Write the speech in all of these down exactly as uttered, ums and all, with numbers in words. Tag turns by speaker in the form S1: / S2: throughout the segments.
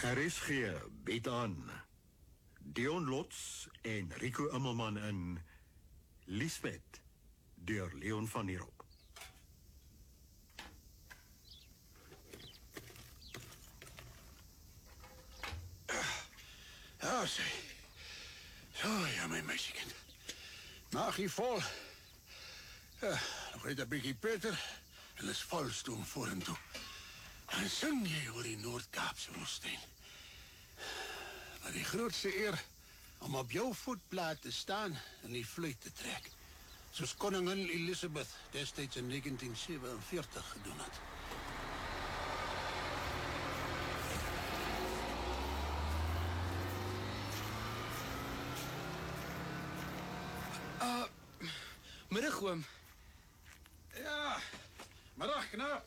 S1: R S G bied aan Dion Lots en Rico Immelman in Lisbeth deur Leon van Heerop.
S2: Ja, sê. Zo, ja, mijn meisjekind. Maag je vol. Ja, nog net een beetje Peter en is volstoom voor en toe. En zing je oor die Noord-Kaapse woestijn. Maar die grootste eer om op jouw voetplaat te staan en die fluit te trekken. Zoals koningin Elizabeth destijds in negentien zevenenveertig gedaan had.
S3: Uh, middag oom.
S2: Ja, middag knaap.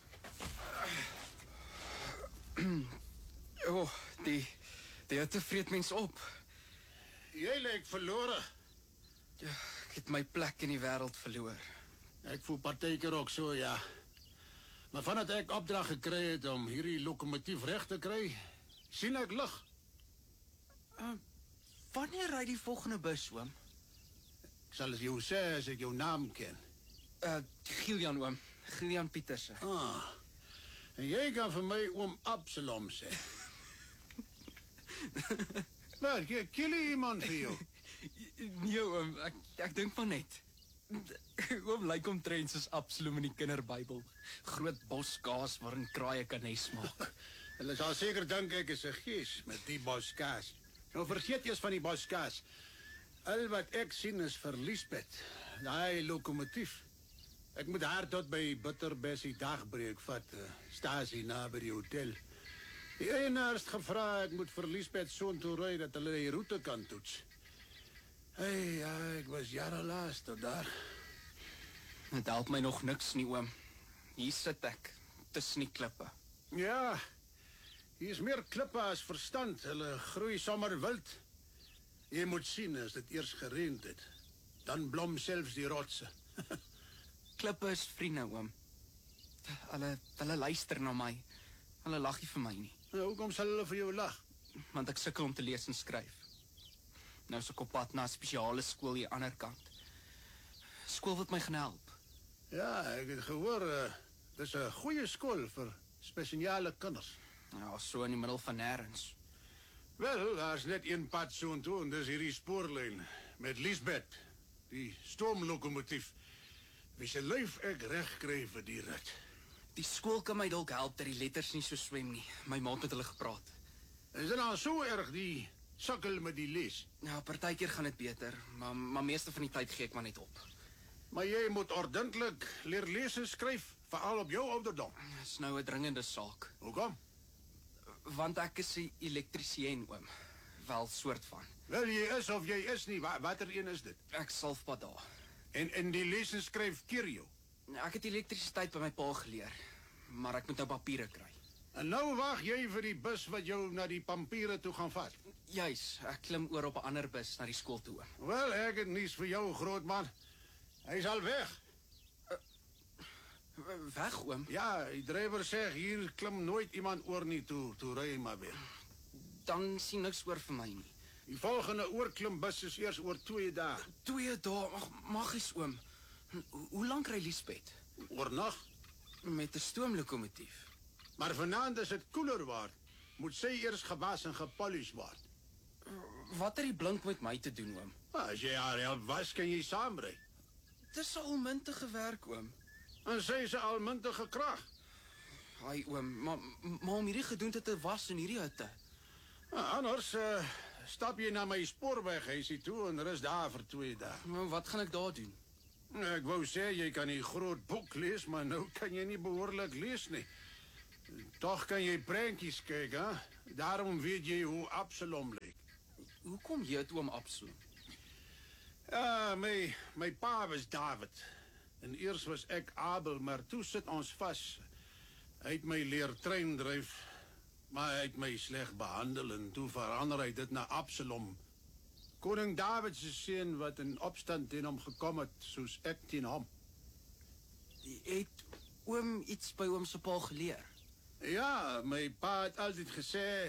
S3: Oh, die, die hitte vreet mens op.
S2: Jy lyk verlore.
S3: Ja, ek het my plek in die wêreld verloor.
S2: Ek voel partykeer ook so, ja. Maar vandat ek opdrag gekry het om hierdie lokomotief reg te kry, sien ek lig.
S3: Uh, wanneer ry die volgende bus, oom?
S2: Ek sal jou sê as ek jou naam ken.
S3: Uh, Gillian, oom. Gillian Pieterse.
S2: Ah, en jy kan vir my oom Absalom sê. Wat, ek kill iemand vir jou.
S3: Nee, oom, ek, ek dink maar net. Oom lyk omtrent soos Absalom in die kinderbybel. Groot boskaas waarin kraaie kan nes maak.
S2: Hulle sal seker dink ek is 'n gees met die boskaas. Nou vergeet eers van die boskaas. Al wat ek sien is vir Lisbeth, daai lokomotief. Ek moet haar tot by Bitterbessie dagbreek vat, uh, stasie na by die hotel. Die eienaar het gevra ek moet vir Lisbeth soontoe ry dat hulle die roete kan toets. Hey, ja, ek was jare laas tot daar.
S3: Het help my nog niks nie, oom. Hier sit ek, tussen die klippe.
S2: Ja, hier is meer klippe as verstand. Hulle groei sommer wild. Jy moet sien as dit eers gereend het. Dan blom selfs die rotse.
S3: Klippe is vriende, oom. Hulle, hulle luister na my. Hulle lag nie vir my nie.
S2: Nou, hoekom sal hulle vir jou lag?
S3: Want ek sukkel om te lees en skryf. Nou is ek op pad na 'n spesiale skool hier aan die ander kant. Skool wat my gaan help.
S2: Ja, ek het gehoor, uh, dis 'n goeie skool vir spesiale kinders.
S3: Ja, so in die middel van nêrens.
S2: Wel, daar's net een pad soontoe en dis hierdie spoorlyn met Lisbeth, die stoomlokomotief. Wie se lyf ek reg kry vir die rit.
S3: Die skool kan my dalk help dat die letters nie so swem nie. My ma het met hulle gepraat.
S2: Is dit nou so erg die sukkel met die lees?
S3: Ja, partykeer gaan dit beter, maar maar meeste van die tyd gee ek maar net op.
S2: Maar jy moet ordentlik leer lees en skryf, veral op jou ouderdom.
S3: Dit is nou 'n dringende saak.
S2: Hoekom?
S3: Want ek is 'n elektriesien, oom. Wel, soort van.
S2: Wel, jy is of jy is nie. Wa watter een is dit?
S3: Ek salfpad daar.
S2: En en die lees en skryf keer jou.
S3: Ek het elektrisiteit by my pa geleer, maar ek moet nou papiere kry.
S2: En nou wag jy vir die bus wat jou na die pampiere toe gaan vat.
S3: Juis, ek klim oor op 'n ander bus na die skool toe.
S2: Wel, ek het nuus vir jou, grootman. Hy's al weg.
S3: Weg, oom?
S2: Ja, die drywer sê hier klim nooit iemand oor nie, toe, toe ry hy maar weer.
S3: Dan sien niks oor vir my nie.
S2: Die volgende oorklimbus is eers oor twee dae.
S3: Twee dae, mag, magies, oom. Ho hoe lank ry Lisbeth?
S2: Oornag.
S3: Met 'n stoomlokomotief.
S2: Maar vanaand is dit koeler word. Moet sy eers gewas en gepolish word.
S3: Wat het die blink met my te doen, oom?
S2: As jy haar help was, kan jy saamry.
S3: Dis al mintige werk, oom.
S2: En sy is 'n almuntige krag.
S3: Ai, oom, maar maar om hierdie gedoente te was in hierdie hitte.
S2: Nou, anders uh, stap jy na my spoorweghuisie toe en rus daar vir twee dae.
S3: Maar wat gaan ek daar doen?
S2: Ek wou sê jy kan 'n groot boek lees, maar nou kan jy nie behoorlik lees nie. Tog kan jy prentjies kyk, hè? Daarom weet jy hoe Absalom lyk.
S3: Hoekom heet oom Absalom?
S2: Ja, my my pa was David. En eers was ek Abel, maar toe sit ons vas. Hy het my leer trein dryf, maar hy het my sleg behandel en toe verander hy dit na Absalom. Koning David se seun wat in opstand teen hom gekom het, soos ek teen hom.
S3: Het oom iets by oom se pa geleer?
S2: Ja, my pa het altyd gesê,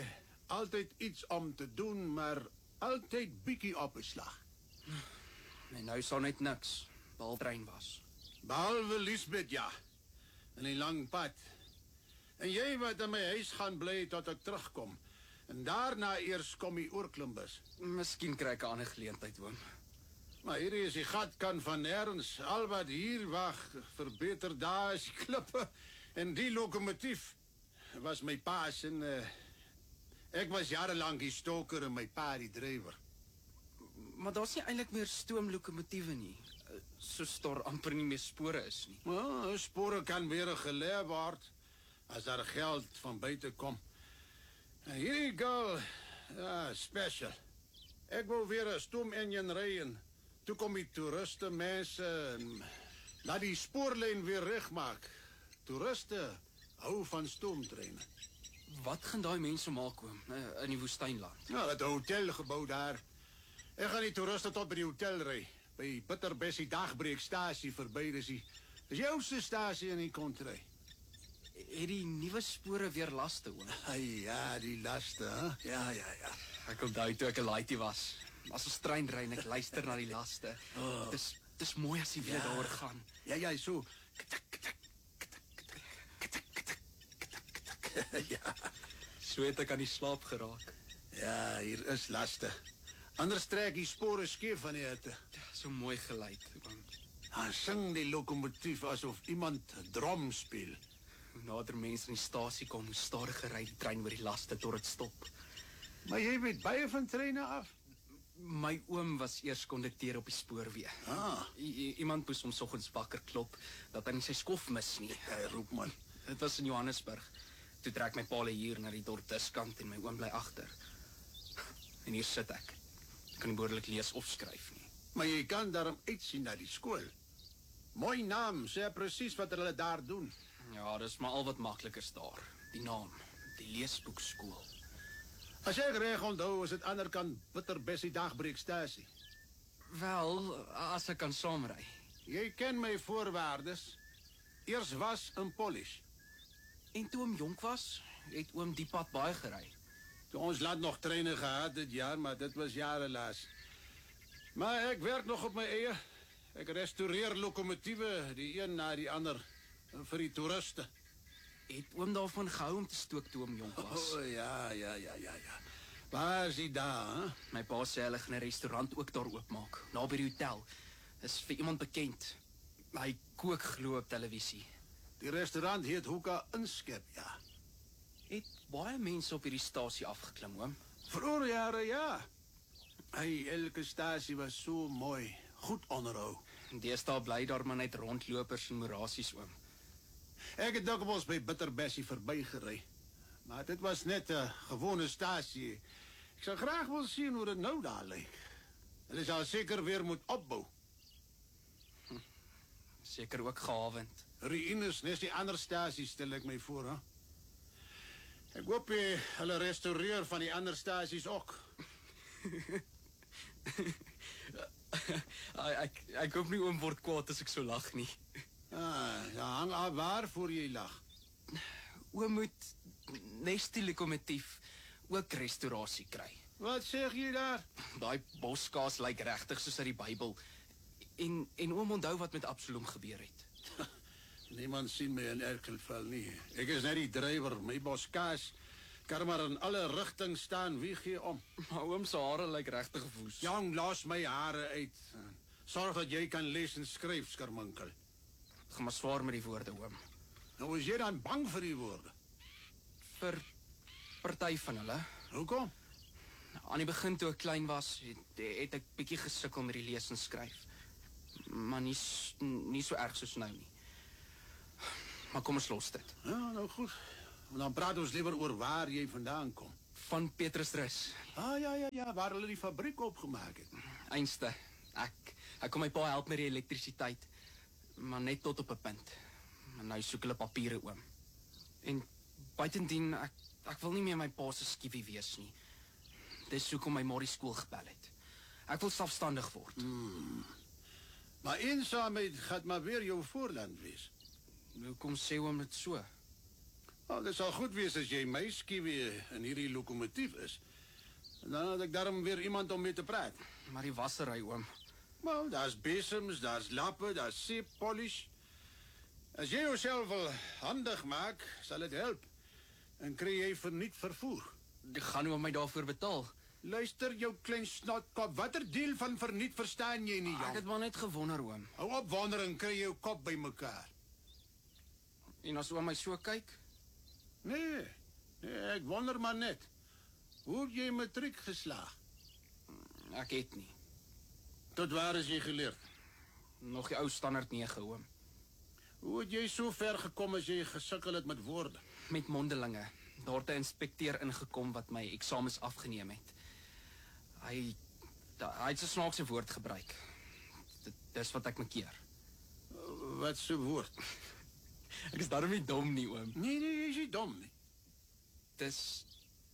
S2: altyd iets om te doen, maar altyd bietjie op 'n slag.
S3: En nou is daar net niks, behalwe trein was.
S2: Behalwe Lisbeth, ja. In die lang pad. En jy wat in my huis gaan bly tot ek terugkom. En daarna eers kom die oorklimbus.
S3: Miskien kry ek 'n ander geleentheid, oom.
S2: Maar hierdie is die gatkant van nêrens. Al wat hier wag, verbeter daar is die klippe. En die lokomotief was my pa se en uh, ek was jarelank die stoker en my pa die drywer.
S3: Maar daar's nie eintlik meer stoomlokomotiewe nie. Soos daar amper nie meer spore is nie.
S2: Nou, spore kan weer geleer word as daar geld van buite kom. En hierdie girl, ja, special. Ek wou weer 'n stoom-enjin ry en toe kom die toeriste mense en laat die spoorlyn weer regmaak. Toeriste hou van stoomtreine.
S3: Wat gaan daai mense maak, oom, in die woestynland?
S2: Nou, dat hotel gebou daar. Ek gaan die toeriste tot by die hotel ry. By Bitterbessie dagbreekstasie verby, dis die dis die oudste stasie in die kontry.
S3: Het die nuwe spore weer laste, oom?
S2: Ai, ja, die laste, hè? Ja, ja, ja.
S3: Ek onthou toe ek 'n laaitjie was. As ons trein ry en ek luister na die laste.
S2: Oh.
S3: Dis dis mooi as jy weet
S2: Ja.
S3: daaroor gaan.
S2: Ja, ja, so. Ja.
S3: So het ek aan die slaap geraak.
S2: Ja, hier is laste. Anders trek die spore skeef van die hitte.
S3: Ja, so mooi geluid, oom.
S2: Dan sing die lokomotief asof iemand drum speel.
S3: Hoe nader mense aan die stasie kom, hoe stadiger ry die trein oor die laste tot dit stop.
S2: Maar jy weet baie van treine af.
S3: My oom was eers kondukteur op die spoorweë.
S2: Ah.
S3: I I iemand moes hom soggens wakker klop dat hy nie sy skof mis nie.
S2: Hy roep man.
S3: Dit was in Johannesburg. Toe trek my pa hier na die dorp Diskant en my oom bly agter. En hier sit ek. Ek kan nie behoorlik lees of skryf nie.
S2: Maar jy kan daarom uitsien na die skool. Mooi naam, sê presies wat hulle daar doen.
S3: Ja, dis maar al wat maklik is daar. Die naam, die leesboekskool.
S2: As ek reg onthou, is dit ander kant Bitterbessie dagbreekstasie.
S3: Wel, as ek kan saamry.
S2: Jy ken my voorwaardes. Eers was in polish.
S3: En toe oom jonk was, het oom die pad baie gery.
S2: Toe ons land nog treine gehad dit jaar, maar dit was jare laas. Maar ek werk nog op my eie. Ek restaureer lokomotiewe, die een na die ander, vir die toeriste.
S3: Het oom daarvan gehou om te stook toe oom jonk was?
S2: O, oh, ja, ja, ja, ja, ja. Waar is die daar, hè?
S3: My pa sê hulle gaan 'n restaurant ook daar oopmaak, naby die hotel. Is vir iemand bekend. Hy kook glo op televisie.
S2: Die restaurant heet Hoeka Inskep, ja.
S3: Het baie mense op hierdie stasie afgeklim, oom.
S2: Vroeger jare, ja. Hey, elke stasie was so mooi, goed onderhou.
S3: Deesdae bly daar maar net rondlopers en morasies, oom.
S2: Ek het dikwels by Bitterbessie verbygery. Maar dit was net 'n gewone stasie. Ek sou graag wil sien hoe dit nou daar lyk. Hulle sal seker weer moet opbou.
S3: Seker ook gehavend.
S2: Ruïnes, nes die ander stasies stel ek my voor, hè. Ek hoop eh, hulle restaureer van die ander stasies ook.
S3: ek ek hoop nie oom word kwaad as ek so lag nie.
S2: Ah, ja, hang af waar voor jy lag.
S3: Oom moet nes die lokomotief ook restaurasie kry.
S2: Wat sê jy daar?
S3: Daai boskaas lyk regtig soos uit die Bybel. En en oom onthou wat met Absalom gebeur het.
S2: Niemand sien my in elk geval nie. Ek is net die drywer, my boskaas kan maar in alle rigtings staan, wie gee om?
S3: Maar oom se hare lyk regtig woes.
S2: Jong, los my hare uit. Sorg dat jy kan lees en skryf, skarminkel.
S3: Gaan maar swaar met die woorde, oom.
S2: Nou is jy dan bang vir die woorde?
S3: Vir party van hulle.
S2: Hoekom?
S3: Aan die begin toe ek klein was, het, het ek bietjie gesukkel met die lees en skryf. Maar nie s- nie so erg soos nou nie. Maar kom ons los dit.
S2: Ja, nou goed. Dan praat ons liewer oor waar jy vandaan kom.
S3: Van Petrusrus.
S2: Ah, ja, ja, ja, waar hulle die fabriek opgemaak het.
S3: Einste. Ek ek kom my pa help met die elektrisiteit, maar net tot op 'n punt. Maar nou soek hulle papiere, oom. En buitendien ek ek wil nie meer my pa se skiewie wees nie. Dis hoekom my ma die skool gebel het. Ek wil selfstandig word.
S2: Hmm. Maar eensaamheid gaan maar weer jou voorland wees.
S3: Hoekom sê oom dit so?
S2: Oh, dit sal goed wees as jy my skiewe in hierdie lokomotief is. En dan het ek daarom weer iemand om mee te praat.
S3: Maar die wassery, oom.
S2: Wel, daar's besems, daar's lappe, daar's seep, polish. As jy jouself wil handig maak, sal dit help. En kry jy verniet vervoer.
S3: Die gaan oom my daarvoor betaal.
S2: Luister jou klein snotkop, watter deel van verniet verstaan jy nie,
S3: Ek
S2: Jan?
S3: het maar net gewonder, oom.
S2: Hou op wondering, kry jou kop by mekaar.
S3: En as oom my so kyk,
S2: Nee, nee, ek wonder maar net. Hoe het jy matriek geslaag?
S3: ek het nie.
S2: Tot waar is jy geleerd?
S3: Nog die ou standaard nege, oom.
S2: Hoe het jy so ver gekom as jy gesukkel het met woorde?
S3: Met mondelinge. Daar het 'n inspekteur ingekom wat my eksamens afgeneem het. Hy da, hy het 'n snaakse woord gebruik. Dit dis wat ek my keer.
S2: Wat se woord?
S3: Ek is daarom nie dom nie, oom.
S2: Nee, nee, jy is nie dom nie.
S3: Dis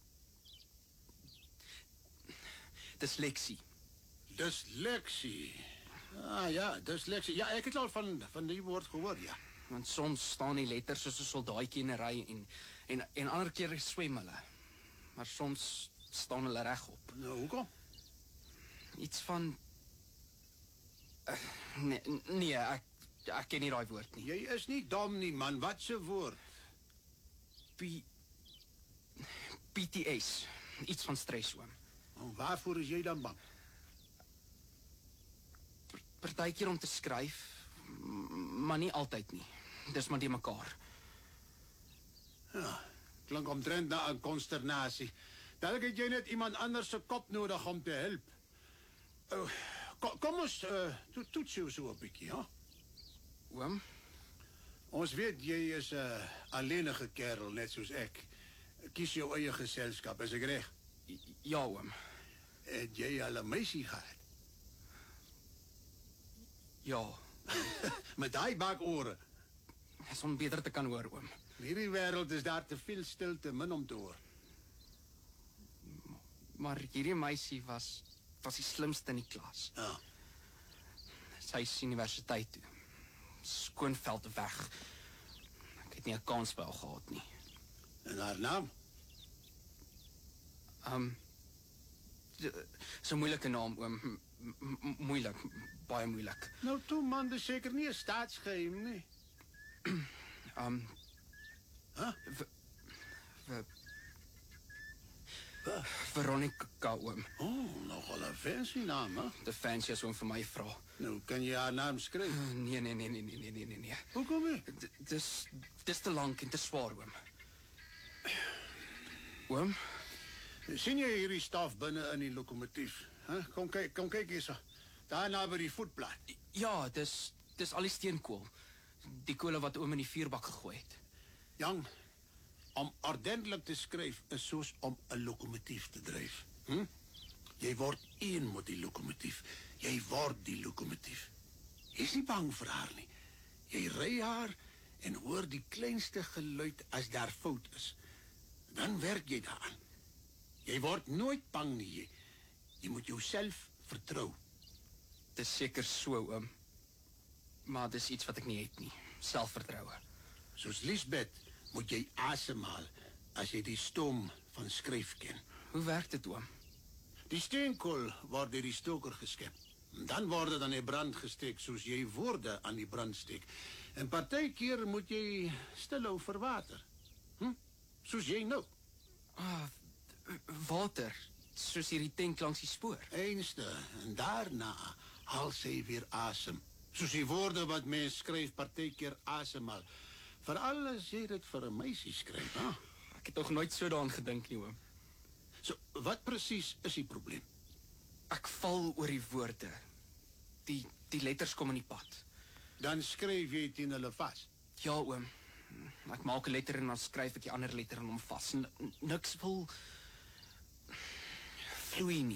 S3: Dysleksie.
S2: Dysleksie. Ah ja, dysleksie. Ja, ek het al van van die woord gehoor, ja.
S3: Want soms staan die letters soos 'n soldaatjie in 'n ry en en en ander kere swem hulle. Maar soms staan hulle regop.
S2: Nou, hoekom?
S3: Iets van uh, nee, nee, ek ek ken nie daai woord nie.
S2: Jy is nie dom nie, man. Wat se woord?
S3: P P T S. Iets van stres, oom.
S2: En waarvoor is jy dan bang?
S3: Partykeer om te skryf, m- maar nie altyd nie. Dis maar die mekaar.
S2: Ja, klink omtrent na 'n konsternasie. Dalk het jy net iemand anders se kop nodig om te help. Oh, kom, kom ons uh, to, toets jou so 'n bietjie, hè?
S3: Oom,
S2: Ons weet jy is 'n uh, alleenige kerel net soos ek. Kies jou eie geselskap, is ek reg?
S3: j- ja, oom.
S2: Het jy al 'n meisie gehad?
S3: Ja,
S2: Met daai bakore.
S3: is om beter te kan hoor, oom.
S2: In hierdie wêreld is daar te veel stilte min om te hoor.
S3: Maar hierdie meisie was was die slimste in die klas.
S2: Ja.
S3: Sy is universiteit toe. Skoonveld weg. Ek het nie 'n kans by haar gehad nie.
S2: En haar naam?
S3: Um so 'n moeilike naam, oom. M m moeilik, baie moeilik.
S2: Nou toe man, dis seker nie 'n staatsgeheim nie.
S3: Um
S2: Huh?
S3: Ve- ve- Veronica, oom.
S2: Oh, nogal 'n fancy naam, hè?
S3: De fancy as oom vir my vra.
S2: Nou kan jy haar naam skryf.
S3: Nee, nee, nee, nee, nee, nee, nee, nee, nee.
S2: Hoekom nie?
S3: D- Dis dis te lank en te swaar, oom. Oom,
S2: Sien jy hierdie staf binne in die lokomotief? Hè? Kom kyk, kom kyk hierso. Daar naby die voetplaat.
S3: ja, dis dis al die steenkool. Die kole wat oom in die vuurbak gegooi het.
S2: Jan, om ordentlik te skryf is soos om 'n lokomotief te dryf. Hm? Jy word een met die lokomotief. Jy word die lokomotief. Jy's nie bang vir haar nie. Jy ry haar en hoor die kleinste geluid as daar fout is. Dan werk jy daaraan. Jy word nooit bang nie. Jy, jy moet jouself vertrou.
S3: Dis seker so, oom. Maar dis iets wat ek nie het nie. Selfvertroue.
S2: Soos Liesbeth moet jy asemhaal as jy die stoom van skryf ken.
S3: Hoe werk dit, oom?
S2: Die steenkool word deur die stoker geskep. Dan word dit aan die brand gesteek soos jy woorde aan die brand steek. En partykeer moet jy stilhou vir water. Hm? Soos jy nou.
S3: Ah, water, soos hierdie tank langs die spoor.
S2: Einste, en daarna haal sy weer asem. Soos die woorde wat mens skryf partykeer asemhaal. Veral as jy dit vir 'n meisie skryf, hè?
S3: Ek het nog nooit so daaraan gedink nie, oom.
S2: So, wat presies is die probleem?
S3: Ek val oor die woorde. Die die letters kom in die pad.
S2: Dan skryf jy teen hulle vas.
S3: Ja, oom. Ek maak 'n letter en dan skryf ek die ander letter in hom vas. N- Niks wil vloei nie.